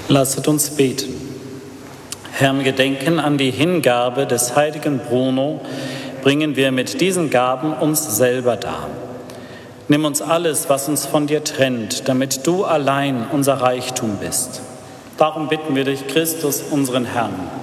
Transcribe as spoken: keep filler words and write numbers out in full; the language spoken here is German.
Lasset uns beten. Herr, im Gedenken an die Hingabe des heiligen Bruno bringen wir mit diesen Gaben uns selber dar. Nimm uns alles, was uns von dir trennt, damit du allein unser Reichtum bist. Darum bitten wir durch Christus, unseren Herrn.